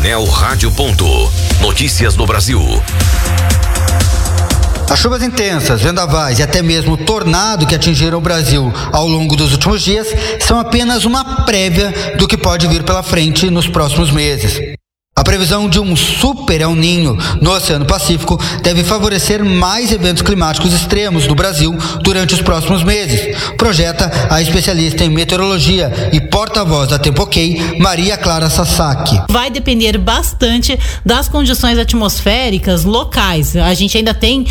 Painel Rádio. Notícias no Brasil. As chuvas intensas, vendavais e até mesmo tornado que atingiram o Brasil ao longo dos últimos dias são apenas uma prévia do que pode vir pela frente nos próximos meses. A previsão de um super El Niño no Oceano Pacífico deve favorecer mais eventos climáticos extremos no Brasil durante os próximos meses, projeta a especialista em meteorologia e porta-voz da Tempo-OK, Maria Clara Sasaki. Vai depender bastante das condições atmosféricas locais. A gente ainda tem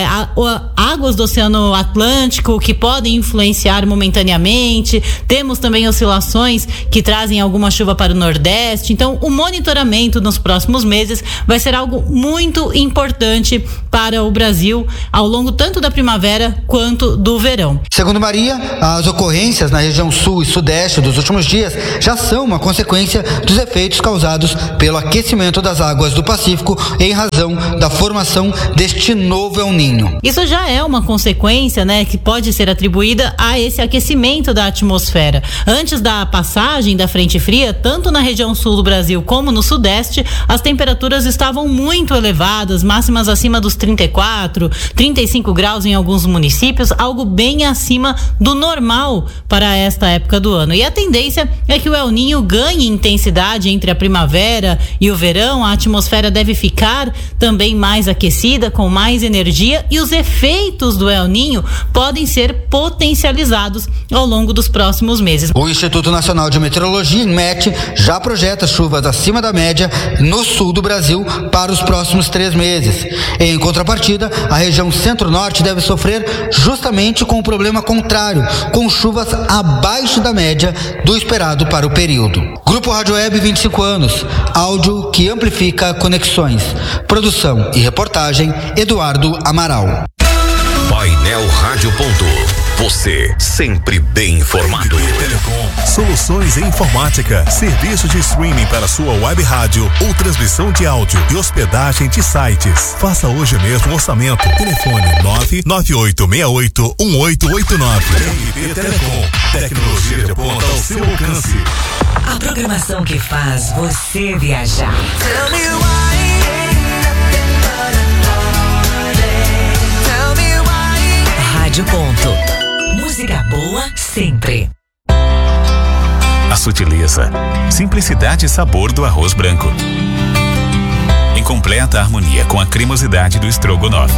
águas do Oceano Atlântico que podem influenciar momentaneamente, temos também oscilações que trazem alguma chuva para o Nordeste, então o monitoramento nos próximos meses vai ser algo muito importante para o Brasil ao longo tanto da primavera quanto do verão. Segundo Maria, as ocorrências na região sul e sudeste dos últimos dias já são uma consequência dos efeitos causados pelo aquecimento das águas do Pacífico em razão da formação deste novo El Niño. Isso já é uma consequência, que pode ser atribuída a esse aquecimento da atmosfera. Antes da passagem da frente fria, tanto na região sul do Brasil como no sudeste, as temperaturas estavam muito elevadas, máximas acima dos 34, 35 graus em alguns municípios, algo bem acima do normal para esta época do ano. E a tendência é que o El Niño ganhe intensidade entre a primavera e o verão. A atmosfera deve ficar também mais aquecida, com mais energia, e os efeitos do El Niño podem ser potencializados ao longo dos próximos meses. O Instituto Nacional de Meteorologia, INMET, já projeta chuvas acima da média no sul do Brasil para os próximos 3 meses. Em contrapartida, a região centro-norte deve sofrer justamente com o problema contrário, com chuvas abaixo da média do esperado para o período. Grupo Rádio Web, 25 anos, áudio que amplifica conexões. Produção e reportagem, Eduardo Amaral. Painel Rádio. Você sempre bem informado. Telecom, soluções em informática, serviço de streaming para sua web rádio ou transmissão de áudio e hospedagem de sites. Faça hoje mesmo o orçamento. Telefone 998681889. Telecom, tecnologia de ponta ao seu alcance. A programação que faz você viajar. Rádio Ponto. Música boa sempre. A sutileza, simplicidade e sabor do arroz branco. Em completa harmonia com a cremosidade do estrogonofe.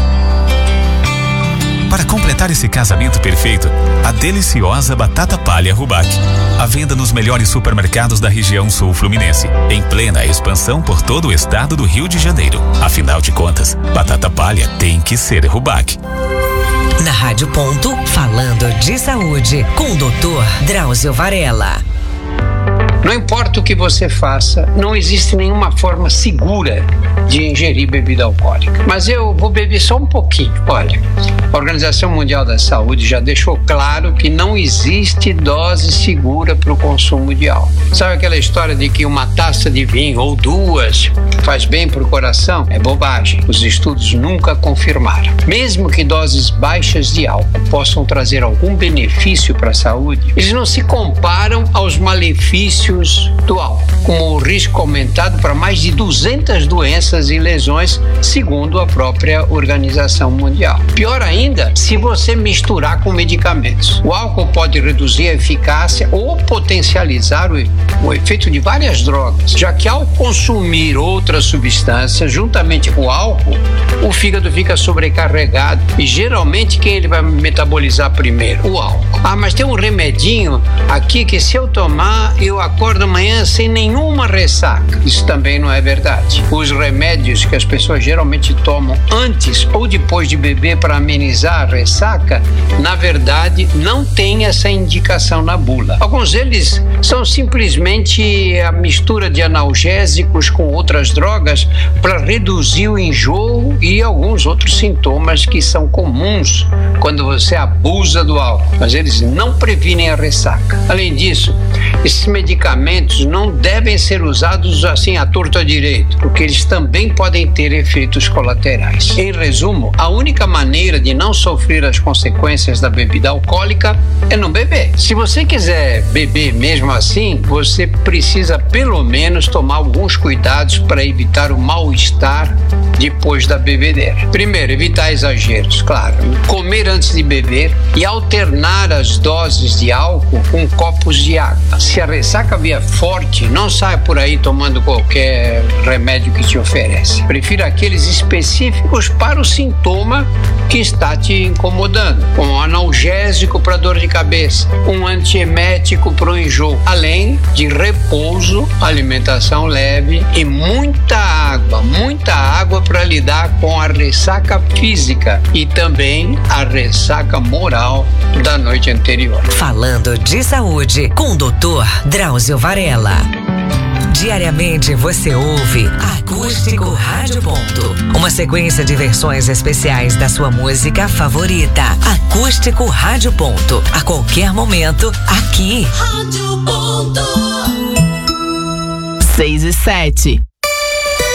Para completar esse casamento perfeito, a deliciosa batata palha Rubac. À venda nos melhores supermercados da região sul fluminense, em plena expansão por todo o estado do Rio de Janeiro. Afinal de contas, batata palha tem que ser Rubac. Na Rádio Ponto, falando de saúde, com o Dr. Drauzio Varela. Não importa o que você faça, não existe nenhuma forma segura de ingerir bebida alcoólica. Mas eu vou beber só um pouquinho. Olha, a Organização Mundial da Saúde já deixou claro que não existe dose segura para o consumo de álcool. Sabe aquela história de que uma taça de vinho ou 2 faz bem para o coração? É bobagem. Os estudos nunca confirmaram. Mesmo que doses baixas de álcool possam trazer algum benefício para a saúde, eles não se comparam aos malefícios do álcool, como o risco aumentado para mais de 200 doenças e lesões, segundo a própria Organização Mundial. Pior ainda, se você misturar com medicamentos. O álcool pode reduzir a eficácia ou potencializar o efeito de várias drogas, já que ao consumir outras substâncias, juntamente com o álcool, o fígado fica sobrecarregado e geralmente quem ele vai metabolizar primeiro? O álcool. Mas tem um remedinho aqui que se eu tomar, eu acordo amanhã sem nenhuma ressaca. Isso também não é verdade. Os remédios que as pessoas geralmente tomam antes ou depois de beber para amenizar a ressaca, na verdade, não tem essa indicação na bula. Alguns deles são simplesmente a mistura de analgésicos com outras drogas para reduzir o enjoo e alguns outros sintomas que são comuns quando você abusa do álcool, mas eles não previnem a ressaca. Além disso, esses medicamentos medicamentos não devem ser usados assim à torta direito, porque eles também podem ter efeitos colaterais. Em resumo, a única maneira de não sofrer as consequências da bebida alcoólica é não beber. Se você quiser beber mesmo assim, você precisa pelo menos tomar alguns cuidados para evitar o mal-estar depois da bebedeira. Primeiro, evitar exageros, claro. Comer antes de beber e alternar as doses de álcool com copos de água. Se a ressaca vier forte, não saia por aí tomando qualquer remédio que te oferece. Prefira aqueles específicos para o sintoma que está te incomodando. Um analgésico para dor de cabeça, um antiemético para o enjoo, além de repouso, alimentação leve e muita água para lidar com a ressaca física e também a ressaca moral da noite anterior. Falando de saúde com o Dr. Drauzio Varela. Diariamente você ouve Acústico Rádio Ponto, uma sequência de versões especiais da sua música favorita. Acústico Rádio Ponto, a qualquer momento, aqui. Rádio Ponto. 6 e 7.